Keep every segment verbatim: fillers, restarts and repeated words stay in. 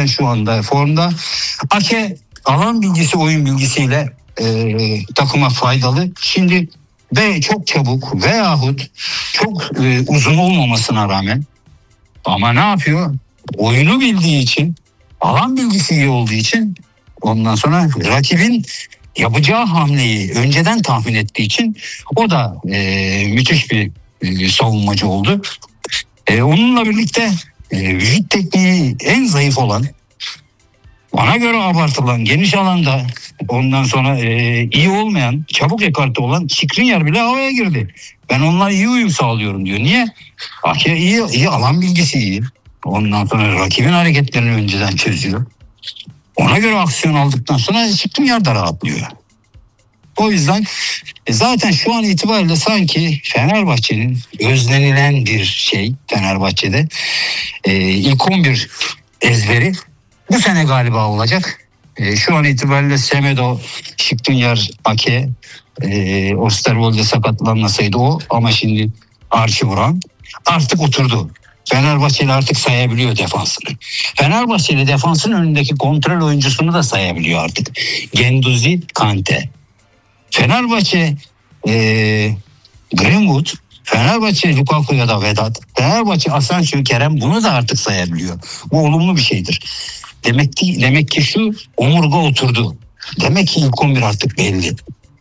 zaten şu anda formda. Ake alan bilgisi, oyun bilgisiyle e, takıma faydalı. Şimdi ve çok çabuk veyahut çok e, uzun olmamasına rağmen, ama ne yapıyor? Oyunu bildiği için, alan bilgisi iyi olduğu için, ondan sonra rakibin yapacağı hamleyi önceden tahmin ettiği için o da e, müthiş bir e, savunmacı oldu. E, onunla birlikte e, vücut tekniği en zayıf olan, bana göre abartılan, geniş alanda ondan sonra e, iyi olmayan, çabuk ekarte olan Skriniar bile havaya girdi. Ben onunla iyi uyum sağlıyorum diyor. Niye? Ake iyi, iyi alan bilgisi iyi. Ondan sonra rakibin hareketlerini önceden çözüyor. Ona göre aksiyon aldıktan sonra Skriniar da rahatlıyor. O yüzden e, zaten şu an itibariyle sanki Fenerbahçe'nin özlenilen bir şey Fenerbahçe'de e, ilk on bir ezberi bu sene galiba olacak. E, şu an itibariyle Semedo, Skriniar, Ake, e, Osterwolde sakatlanmasaydı o, ama şimdi Archie Brown artık oturdu. Fenerbahçeli artık sayabiliyor defansını. Fenerbahçeli defansın önündeki kontrol oyuncusunu da sayabiliyor artık. Genduzi, Kante. Fenerbahçe e, Greenwood, Fenerbahçe Lukaku ya da Vedat, Fenerbahçe Asensio, Kerem, bunu da artık sayabiliyor. Bu olumlu bir şeydir. Demek ki demek ki şu omurga oturdu. Demek ki ilk on bir artık belli.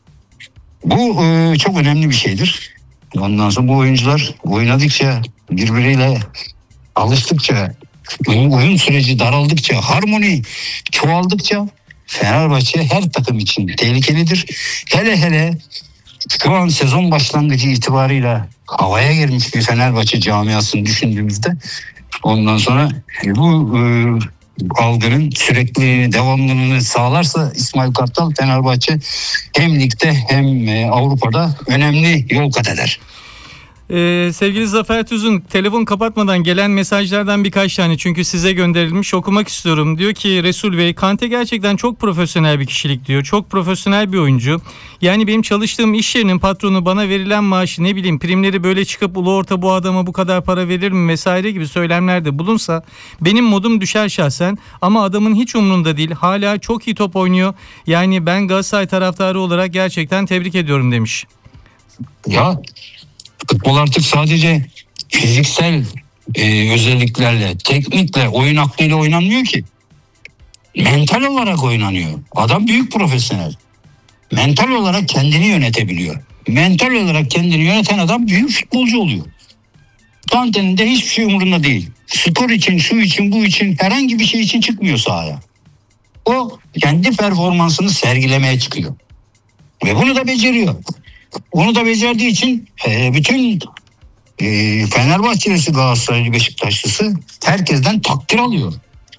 Bu e, çok önemli bir şeydir. Ondan sonra bu oyuncular oynadıkça, birbiriyle alıştıkça, oyun süreci daraldıkça, harmoni çoğaldıkça Fenerbahçe her takım için tehlikelidir. Hele hele şu an sezon başlangıcı itibarıyla havaya girmiş bir Fenerbahçe camiasını düşündüğümüzde, ondan sonra bu e, algının sürekli devamlılığını sağlarsa İsmail Kartal, Fenerbahçe hem ligde hem e, Avrupa'da önemli yol kat eder. Ee, sevgili Zafer Tüzün, telefon kapatmadan gelen mesajlardan birkaç tane, çünkü size gönderilmiş, okumak istiyorum. Diyor ki Resul Bey, Kante gerçekten çok profesyonel bir kişilik diyor. Çok profesyonel bir oyuncu. Yani benim çalıştığım iş yerinin patronu bana verilen maaşı, ne bileyim primleri böyle çıkıp ulu orta bu adama bu kadar para verir mi vesaire gibi söylemlerde bulunsa benim modum düşer şahsen, ama adamın hiç umrunda değil. Hala çok iyi top oynuyor. Yani ben Galatasaray taraftarı olarak gerçekten tebrik ediyorum demiş. Ya futbol artık sadece fiziksel e, özelliklerle, teknikle, oyun aklıyla oynanmıyor ki. Mental olarak oynanıyor. Adam büyük profesyonel. Mental olarak kendini yönetebiliyor. Mental olarak kendini yöneten adam büyük futbolcu oluyor. Kante'nin de hiçbir şey umurunda değil. Skor için, şu için, bu için, herhangi bir şey için çıkmıyor sahaya. O kendi performansını sergilemeye çıkıyor. Ve bunu da beceriyor. Onu da becerdiği için e, bütün e, Fenerbahçelisi, Galatasaraylı, Beşiktaşlısı herkesten takdir alıyor.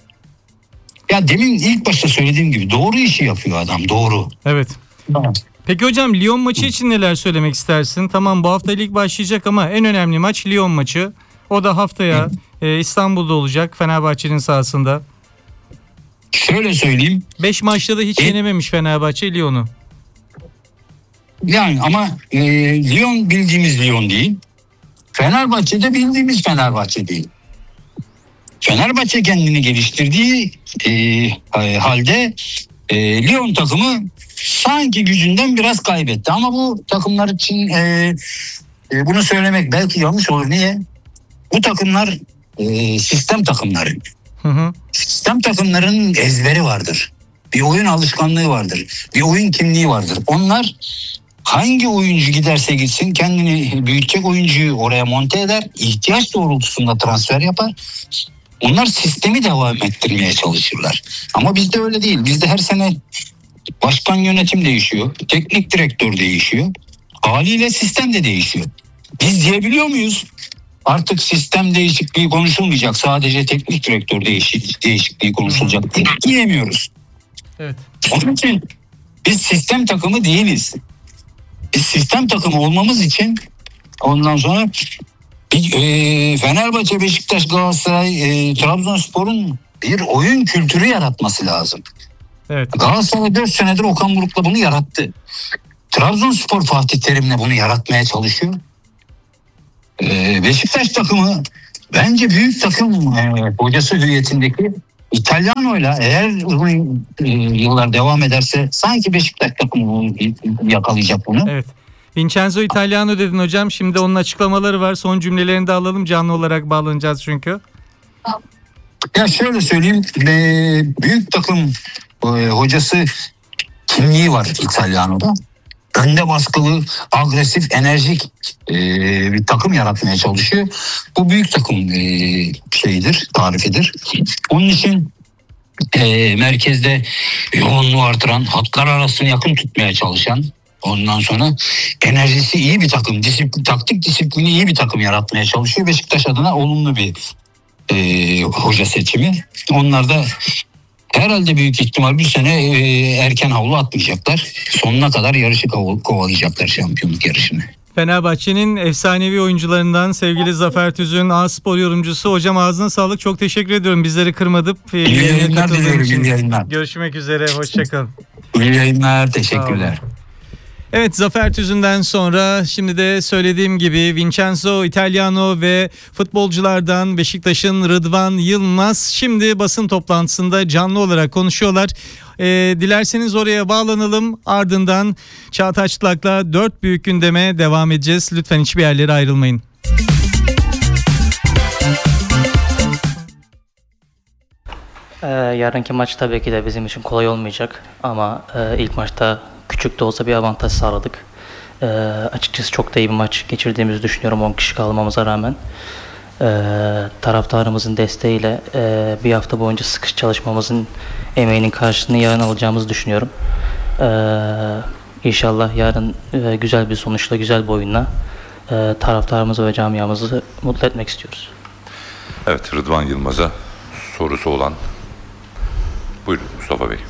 Ya demin ilk başta söylediğim gibi doğru işi yapıyor adam, doğru. Evet. Peki hocam, Lyon maçı için neler söylemek istersin? Tamam, bu hafta lig başlayacak ama en önemli maç Lyon maçı. O da haftaya e, İstanbul'da olacak, Fenerbahçe'nin sahasında. Şöyle söyleyeyim. beş maçta da hiç e, yenememiş Fenerbahçe Lyon'u. Yani ama e, Lyon bildiğimiz Lyon değil. Fenerbahçe de bildiğimiz Fenerbahçe değil. Fenerbahçe kendini geliştirdiği e, halde e, Lyon takımı sanki gücünden biraz kaybetti. Ama bu takımlar için e, e, bunu söylemek belki yanlış olur. Niye? Bu takımlar e, sistem takımları. Hı hı. Sistem takımlarının ezberi vardır. Bir oyun alışkanlığı vardır. Bir oyun kimliği vardır. Onlar hangi oyuncu giderse gitsin kendini büyütecek oyuncuyu oraya monte eder. İhtiyaç doğrultusunda transfer yapar. Onlar sistemi devam ettirmeye çalışırlar. Ama bizde öyle değil. Bizde her sene başkan yönetim değişiyor. Teknik direktör değişiyor. Haliyle sistem de değişiyor. Biz diyebiliyor muyuz? Artık sistem değişikliği konuşulmayacak. Sadece teknik direktör değişik, değişikliği konuşulacak. Diyemiyoruz. Evet. Onun için biz sistem takımı değiliz. Biz sistem takımı olmamız için ondan sonra e, Fenerbahçe, Beşiktaş, Galatasaray, e, Trabzonspor'un bir oyun kültürü yaratması lazım. Evet. Galatasaray dört senedir Okan Buruk'la bunu yarattı. Trabzonspor Fatih Terim'le bunu yaratmaya çalışıyor. E, Beşiktaş takımı bence büyük takım e, hocası hüviyetindeki İtalyano'yla eğer uzun e, yıllar devam ederse sanki Beşiktaş takımı yakalayacak bunu. Evet. Vincenzo Italiano dedin hocam. Şimdi onun açıklamaları var. Son cümlelerini de alalım. Canlı olarak bağlanacağız çünkü. Ya şöyle söyleyeyim. E, büyük takım e, hocası kimliği var İtalyano'da. Önde baskılı, agresif, enerjik e, bir takım yaratmaya çalışıyor. Bu büyük takım e, şeyidir, tarifidir. Onun için e, merkezde yoğunluğu artıran, hatlar arasını yakın tutmaya çalışan, ondan sonra enerjisi iyi bir takım, disiplin, taktik disiplini iyi bir takım yaratmaya çalışıyor. Beşiktaş adına olumlu bir e, hoca seçimi. Onlar da herhalde büyük ihtimal bir sene e, erken havlu atmayacaklar. Sonuna kadar yarışı kov- kovalayacaklar, şampiyonluk yarışını. Fenerbahçe'nin efsanevi oyuncularından sevgili Zafer Tüzün, A-Spor yorumcusu. Hocam ağzına sağlık. Çok teşekkür ediyorum. Bizleri kırmadıp İyi yayınlar diliyorum. İyi yayınlar. Görüşmek üzere. Hoşçakalın. İyi yayınlar. Teşekkürler. Evet, Zafer Tüzün'den sonra şimdi de söylediğim gibi Vincenzo Italiano ve futbolculardan Beşiktaş'ın Rıdvan Yılmaz şimdi basın toplantısında canlı olarak konuşuyorlar. Ee, dilerseniz oraya bağlanalım, ardından Çağatay Çıtlak'la dört büyük gündeme devam edeceğiz. Lütfen hiçbir yerlere ayrılmayın. Ee, yarınki maç tabii ki de bizim için kolay olmayacak ama e, ilk maçta küçük de olsa bir avantaj sağladık. Ee, açıkçası çok da iyi bir maç geçirdiğimizi düşünüyorum on kişi kalmamıza rağmen. Ee, taraftarımızın desteğiyle e, bir hafta boyunca sıkı çalışmamızın emeğinin karşılığını yarın alacağımızı düşünüyorum. Ee, İnşallah yarın e, güzel bir sonuçla, güzel bir oyunla e, taraftarımızı ve camiamızı mutlu etmek istiyoruz. Evet, Rıdvan Yılmaz'a sorusu olan. Buyurun Mustafa Bey.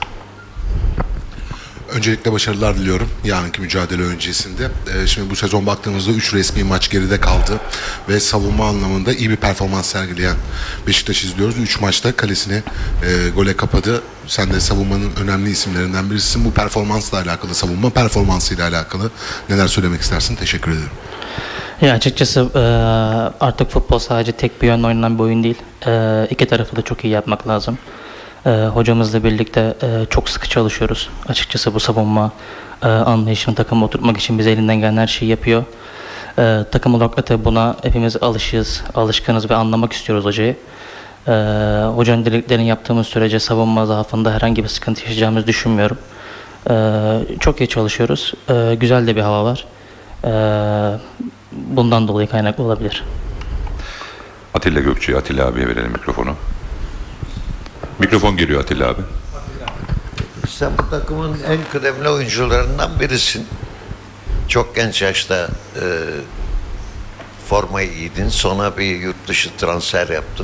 Öncelikle başarılar diliyorum yarınki mücadele öncesinde. Ee, şimdi bu sezon baktığımızda üç resmi maç geride kaldı ve savunma anlamında iyi bir performans sergileyen Beşiktaş izliyoruz. üç maçta kalesini e, gole kapadı. Sen de savunmanın önemli isimlerinden birisisin. Bu performansla alakalı, savunma performansıyla alakalı neler söylemek istersin? Teşekkür ederim. Ya açıkçası e, artık futbol sadece tek bir yönle oynanan bir oyun değil. E, iki tarafı da çok iyi yapmak lazım. E, hocamızla birlikte e, çok sıkı çalışıyoruz. Açıkçası bu savunma e, anlayışını takıma oturtmak için bize elinden gelen her şeyi yapıyor. E, takım olarak da buna hepimiz alışığız, alışkınız ve anlamak istiyoruz hocayı. E, hocanın dediklerini yaptığımız sürece savunma zaafında herhangi bir sıkıntı yaşayacağımızı düşünmüyorum. E, çok iyi çalışıyoruz. E, güzel de bir hava var. E, bundan dolayı kaynaklı olabilir. Atilla Gökçe'ye, Atilla abiye verelim mikrofonu. Mikrofon geliyor Atilla abi. Sen bu takımın en kıdemli oyuncularından birisin. Çok genç yaşta e, formayı giydin. Sonra bir yurt dışı transfer yaptın.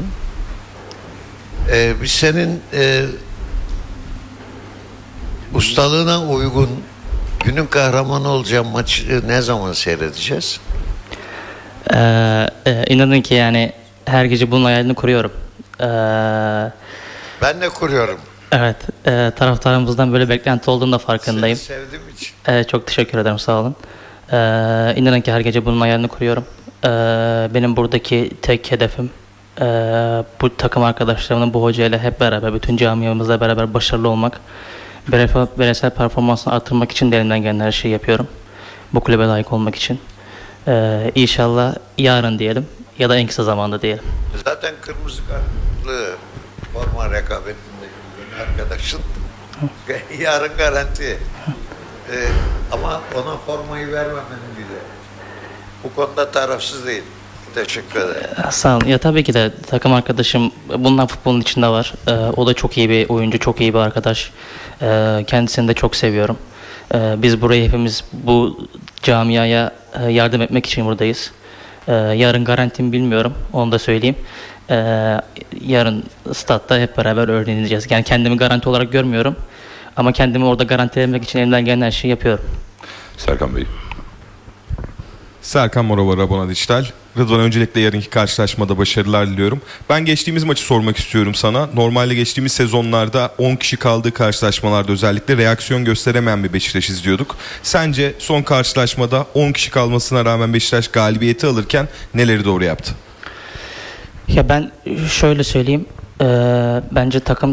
E, biz senin e, ustalığına uygun günün kahramanı olacağın maçı ne zaman seyredeceğiz? Ee, e, inanın ki yani her gece bunun hayalini kuruyorum. Ee, Ben de kuruyorum. evet, e, taraftarımızdan böyle beklenti olduğunu da farkındayım. Seni sevdiğim için. Ee, çok teşekkür ederim, sağ olun. Ee, inanın ki her gece bunun hayalini kuruyorum. Ee, benim buradaki tek hedefim e, bu takım arkadaşlarımla, bu hocayla hep beraber, bütün camiamızla beraber başarılı olmak. Bire- Bireysel performansını artırmak için de elimden gelen her şeyi yapıyorum. Bu kulübe layık olmak için. Ee, İnşallah yarın diyelim ya da en kısa zamanda diyelim. Zaten kırmızı kartlı forma rekabetinde arkadaşın yarın garanti. Ee, ama ona formayı vermemenin bile. Bu konuda tarafsız değil. Teşekkür ederim. Sağ olun. Ya tabii ki de takım arkadaşım bundan futbolun içinde var. Ee, o da çok iyi bir oyuncu, çok iyi bir arkadaş. Ee, kendisini de çok seviyorum. Ee, biz burayı hepimiz bu camiaya e, yardım etmek için buradayız. Ee, yarın garantim bilmiyorum, onu da söyleyeyim. Ee, yarın statta hep beraber öğreneceğiz. Yani kendimi garanti olarak görmüyorum. Ama kendimi orada garantilemek için elimden gelen her şeyi yapıyorum. Serkan Bey. Serkan Morova, Rabona Dijital. Rıdvan, öncelikle yarınki karşılaşmada başarılar diliyorum. Ben geçtiğimiz maçı sormak istiyorum sana. Normalde geçtiğimiz sezonlarda on kişi kaldığı karşılaşmalarda özellikle reaksiyon gösteremeyen bir Beşiktaş izliyorduk. Sence son karşılaşmada on kişi kalmasına rağmen Beşiktaş galibiyeti alırken neleri doğru yaptı? Ya ben şöyle söyleyeyim. Ee, bence takım